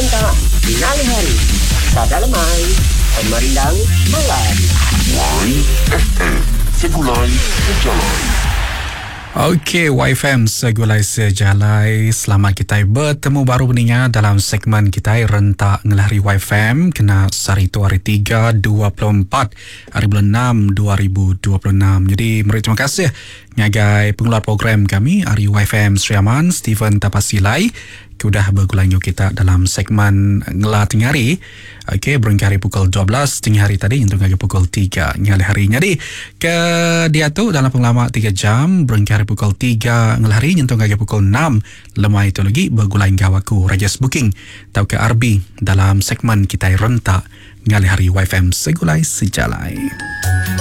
Rontak Nali Hari Sadalamai Pemerindang Malam YFM Segulai Sejalai. Okey, YFM Segulai Sejalai. Selamat kita bertemu baru pendengar dalam segmen kita Rentak Ngelahari YFM kena Sari tu hari 3 24 hari bulan 6 2026. Jadi meri terima kasih ngagai pengeluar program kami Ari YFM Sri Aman Stephen Tapasilai sudah bergulangnya kita dalam segmen Ngelah Tengah Hari. Okey, berhingga hari pukul 12 tengah hari tadi untuk ngagai pukul 3 ngelah hari. Jadi ke dia tu dalam penglama 3 jam berhingga hari pukul 3 ngelah hari untuk ngagai pukul 6 lemah itu lagi bergulang gawaku Rajas Booking tau ke RB dalam segmen kita Rentak Ngelah Hari YFM Segulai Sejalai.